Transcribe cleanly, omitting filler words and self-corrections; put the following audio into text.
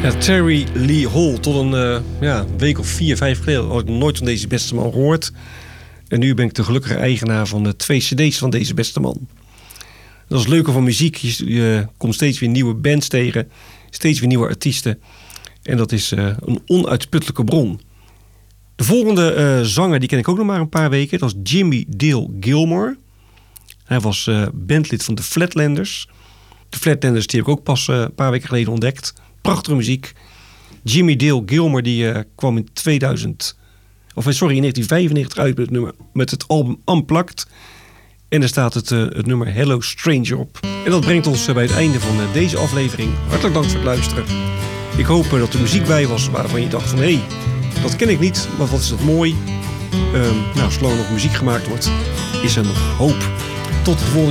Ja, Terry Lee Hall. Tot een week of 4, 5 geleden had ik nog nooit van deze beste man gehoord. En nu ben ik de gelukkige eigenaar van de 2 cd's van deze beste man. Dat is het leuke van muziek. Je komt steeds weer nieuwe bands tegen. Steeds weer nieuwe artiesten. En dat is een onuitputtelijke bron. De volgende zanger, die ken ik ook nog maar een paar weken. Dat is Jimmy Dale Gilmore. Hij was bandlid van de Flatlanders. De Flatlanders die heb ik ook pas een paar weken geleden ontdekt. Prachtige muziek. Jimmy Dale Gilmore die kwam in 1995 uit met het album Unplugged. En daar staat het nummer Hello Stranger op. En dat brengt ons bij het einde van deze aflevering. Hartelijk dank voor het luisteren. Ik hoop dat er muziek bij was waarvan je dacht van hé, dat ken ik niet, maar wat is dat mooi. Zolang er nog muziek gemaakt wordt, is er nog hoop. Tot de volgende